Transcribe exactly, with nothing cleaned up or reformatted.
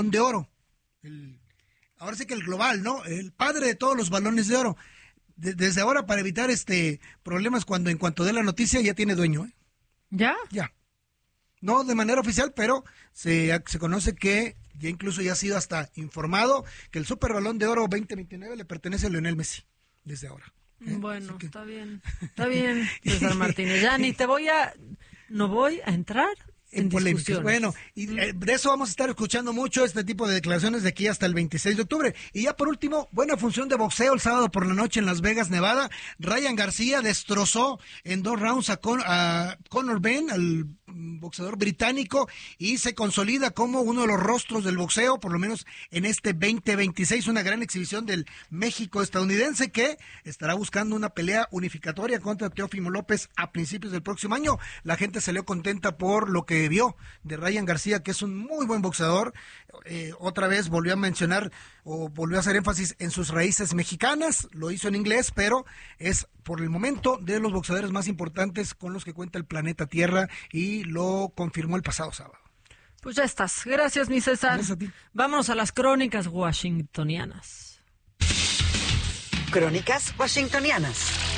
Balón de Oro. El, ahora sí que el global, ¿no? El padre de todos los balones de oro. De, desde ahora, para evitar este problemas, cuando en cuanto dé la noticia, ya tiene dueño, ¿eh? ¿Ya? Ya. No de manera oficial, pero se, se conoce que ya incluso ya ha sido hasta informado que el Super Balón de Oro veinte veintinueve le pertenece a Lionel Messi, desde ahora. ¿eh? Bueno, que... está bien, está bien, César Martínez. Ya ni te voy a, no voy a entrar en, en discusiones. Bueno, y eh, de eso vamos a estar escuchando mucho, este tipo de declaraciones de aquí hasta el veintiséis de octubre. Y ya por último, buena función de boxeo el sábado por la noche en Las Vegas, Nevada. Ryan García destrozó en dos rounds a, Con, a Conor Benn, al boxeador británico, y se consolida como uno de los rostros del boxeo, por lo menos en este veinte veintiséis, una gran exhibición del México estadounidense que estará buscando una pelea unificatoria contra Teófimo López a principios del próximo año. La gente salió contenta por lo que vio de Ryan García, que es un muy buen boxeador. Eh, otra vez volvió a mencionar o volvió a hacer énfasis en sus raíces mexicanas, lo hizo en inglés, pero es por el momento de los boxeadores más importantes con los que cuenta el planeta Tierra, y lo confirmó el pasado sábado. Pues ya estás. Gracias, mi César. Gracias a ti. Vámonos a las crónicas washingtonianas. Crónicas washingtonianas.